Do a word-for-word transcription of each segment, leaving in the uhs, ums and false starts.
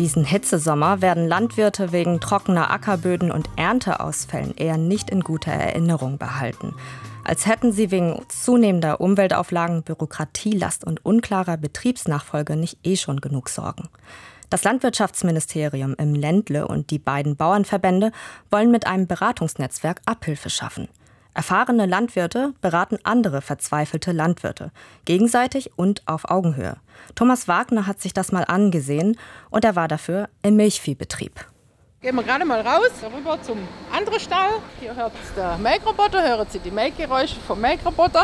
Diesen Hitzesommer werden Landwirte wegen trockener Ackerböden und Ernteausfällen eher nicht in guter Erinnerung behalten. Als hätten sie wegen zunehmender Umweltauflagen, Bürokratielast und unklarer Betriebsnachfolge nicht eh schon genug Sorgen. Das Landwirtschaftsministerium im Ländle und die beiden Bauernverbände wollen mit einem Beratungsnetzwerk Abhilfe schaffen. Erfahrene Landwirte beraten andere verzweifelte Landwirte, gegenseitig und auf Augenhöhe. Thomas Wagner hat sich das mal angesehen und er war dafür im Milchviehbetrieb. Gehen wir gerade mal raus, rüber zum anderen Stall. Hier hört der Melkroboter, hören Sie die Melkgeräusche vom Melkroboter.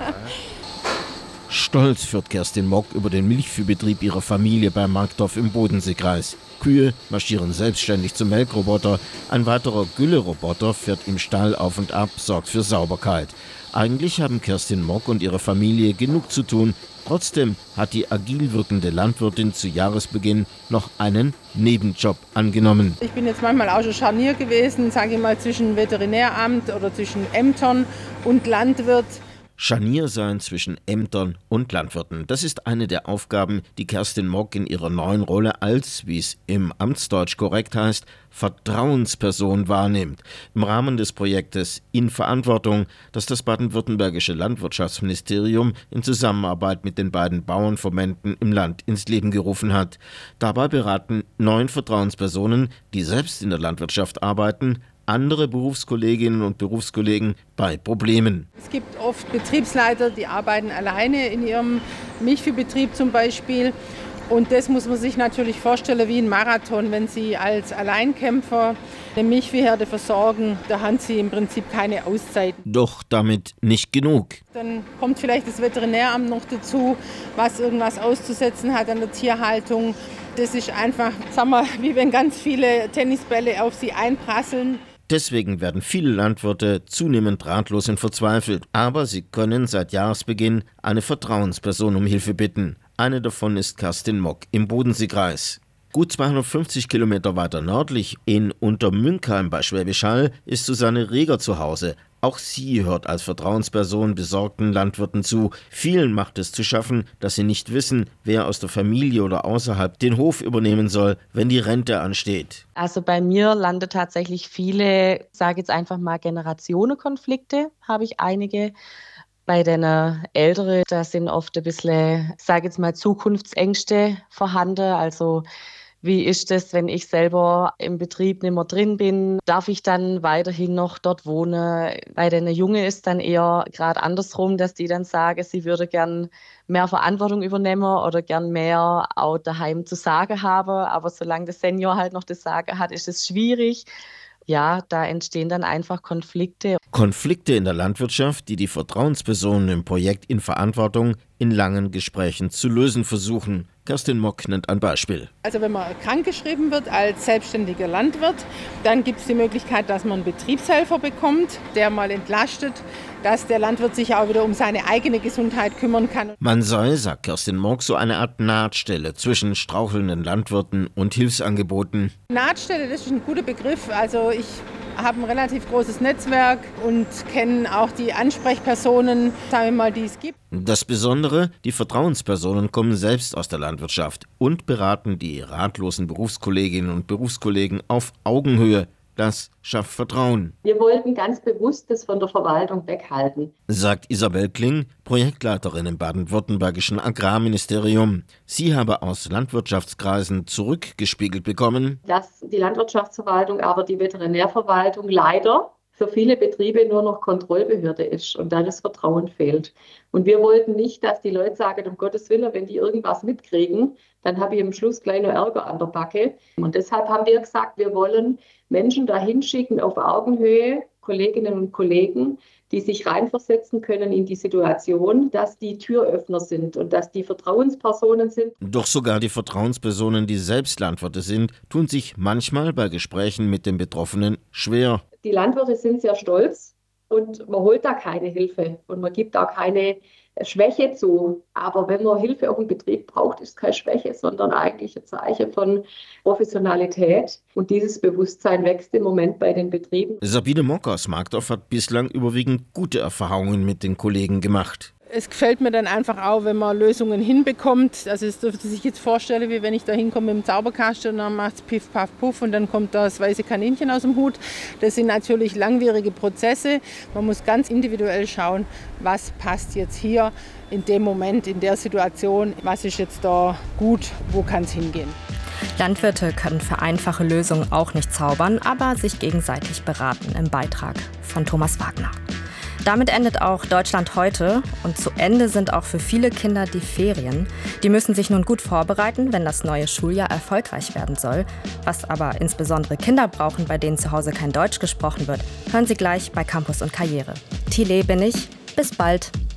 Stolz führt Kerstin Mock über den Milchviehbetrieb ihrer Familie bei Markdorf im Bodenseekreis. Kühe marschieren selbstständig zum Melkroboter. Ein weiterer Gülleroboter fährt im Stall auf und ab, sorgt für Sauberkeit. Eigentlich haben Kerstin Mock und ihre Familie genug zu tun. Trotzdem hat die agil wirkende Landwirtin zu Jahresbeginn noch einen Nebenjob angenommen. Ich bin jetzt manchmal auch schon Scharnier gewesen, sage ich mal, zwischen Veterinäramt oder zwischen Ämtern und Landwirt. Scharnier sein zwischen Ämtern und Landwirten. Das ist eine der Aufgaben, die Kerstin Mock in ihrer neuen Rolle als, wie es im Amtsdeutsch korrekt heißt, Vertrauensperson wahrnimmt. Im Rahmen des Projektes In Verantwortung, das das baden-württembergische Landwirtschaftsministerium in Zusammenarbeit mit den beiden Bauernverbänden im Land ins Leben gerufen hat. Dabei beraten neun Vertrauenspersonen, die selbst in der Landwirtschaft arbeiten, andere Berufskolleginnen und Berufskollegen bei Problemen. Es gibt oft Betriebsleiter, die arbeiten alleine in ihrem Milchviehbetrieb zum Beispiel. Und das muss man sich natürlich vorstellen wie ein Marathon. Wenn Sie als Alleinkämpfer eine Milchviehherde versorgen, da haben Sie im Prinzip keine Auszeit. Doch damit nicht genug. Dann kommt vielleicht das Veterinäramt noch dazu, was irgendwas auszusetzen hat an der Tierhaltung. Das ist einfach, sagen wir, wie wenn ganz viele Tennisbälle auf Sie einprasseln. Deswegen werden viele Landwirte zunehmend ratlos und verzweifelt. Aber sie können seit Jahresbeginn eine Vertrauensperson um Hilfe bitten. Eine davon ist Kerstin Mock im Bodenseekreis. Gut zweihundertfünfzig Kilometer weiter nördlich, in Untermünkheim bei Schwäbisch Hall, ist Susanne Reger zu Hause. Auch sie hört als Vertrauensperson besorgten Landwirten zu. Vielen macht es zu schaffen, dass sie nicht wissen, wer aus der Familie oder außerhalb den Hof übernehmen soll, wenn die Rente ansteht. Also bei mir landet tatsächlich viele, sage jetzt einfach mal Generationenkonflikte, habe ich einige. Bei den Älteren, da sind oft ein bisschen, sage jetzt mal, Zukunftsängste vorhanden. Also wie ist es, wenn ich selber im Betrieb nicht mehr drin bin? Darf ich dann weiterhin noch dort wohnen? Bei den Jungen ist dann eher gerade andersrum, dass die dann sagen, sie würde gern mehr Verantwortung übernehmen oder gern mehr auch daheim zu sagen haben. Aber solange der Senior halt noch das Sagen hat, ist es schwierig. Ja, da entstehen dann einfach Konflikte. Konflikte in der Landwirtschaft, die die Vertrauenspersonen im Projekt In Verantwortung in langen Gesprächen zu lösen versuchen. Kerstin Mock nennt ein Beispiel. Also wenn man krankgeschrieben wird als selbstständiger Landwirt, dann gibt es die Möglichkeit, dass man einen Betriebshelfer bekommt, der mal entlastet, dass der Landwirt sich auch wieder um seine eigene Gesundheit kümmern kann. Man sei, sagt Kerstin Mock, so eine Art Nahtstelle zwischen strauchelnden Landwirten und Hilfsangeboten. Nahtstelle, das ist ein guter Begriff. Also ich habe ein relativ großes Netzwerk und kenne auch die Ansprechpersonen, sagen wir mal, die es gibt. Das Besondere, die Vertrauenspersonen kommen selbst aus der Landwirtschaft und beraten die ratlosen Berufskolleginnen und Berufskollegen auf Augenhöhe. Das schafft Vertrauen. Wir wollten ganz bewusst das von der Verwaltung weghalten, sagt Isabel Kling, Projektleiterin im baden-württembergischen Agrarministerium. Sie habe aus Landwirtschaftskreisen zurückgespiegelt bekommen, dass die Landwirtschaftsverwaltung, aber die Veterinärverwaltung leider für viele Betriebe nur noch Kontrollbehörde ist und da das Vertrauen fehlt. Und wir wollten nicht, dass die Leute sagen, um Gottes Willen, wenn die irgendwas mitkriegen, dann habe ich am Schluss gleich noch Ärger an der Backe. Und deshalb haben wir gesagt, wir wollen Menschen dahin schicken auf Augenhöhe, Kolleginnen und Kollegen, die sich reinversetzen können in die Situation, dass die Türöffner sind und dass die Vertrauenspersonen sind. Doch sogar die Vertrauenspersonen, die selbst Landwirte sind, tun sich manchmal bei Gesprächen mit den Betroffenen schwer. Die Landwirte sind sehr stolz und man holt da keine Hilfe und man gibt da keine Schwäche zu. Aber wenn man Hilfe auf dem Betrieb braucht, ist keine Schwäche, sondern eigentlich ein Zeichen von Professionalität. Und dieses Bewusstsein wächst im Moment bei den Betrieben. Sabine Mock aus Markdorf hat bislang überwiegend gute Erfahrungen mit den Kollegen gemacht. Es gefällt mir dann einfach auch, wenn man Lösungen hinbekommt. Also es dürfte sich jetzt vorstellen, wie wenn ich da hinkomme mit dem Zauberkasten und dann macht es piff, paff, puff und dann kommt das weiße Kaninchen aus dem Hut. Das sind natürlich langwierige Prozesse. Man muss ganz individuell schauen, was passt jetzt hier in dem Moment, in der Situation, was ist jetzt da gut, wo kann es hingehen. Landwirte können für einfache Lösungen auch nicht zaubern, aber sich gegenseitig beraten im Beitrag von Thomas Wagner. Damit endet auch Deutschland heute und zu Ende sind auch für viele Kinder die Ferien. Die müssen sich nun gut vorbereiten, wenn das neue Schuljahr erfolgreich werden soll. Was aber insbesondere Kinder brauchen, bei denen zu Hause kein Deutsch gesprochen wird, hören Sie gleich bei Campus und Karriere. Thile bin ich. Bis bald.